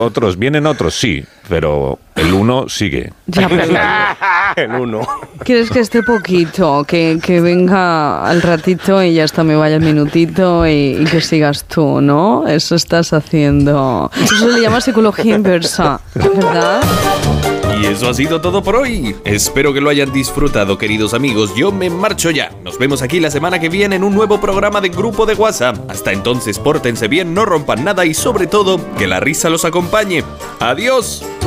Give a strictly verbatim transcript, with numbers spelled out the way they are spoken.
Otros, vienen otros, sí, pero el uno sigue. Ya, pero El uno. ¿quieres que esté poquito? Que, que venga al ratito y ya hasta me vaya el minutito y, y que sigas tú, ¿no? Eso estás haciendo. Eso se le llama psicología inversa, ¿verdad? Y eso ha sido todo por hoy. Espero que lo hayan disfrutado, queridos amigos. Yo me marcho ya. Nos vemos aquí la semana que viene en un nuevo programa de Grupo de WhatsApp. Hasta entonces, pórtense bien, no rompan nada y sobre todo, que la risa los acompañe. ¡Adiós!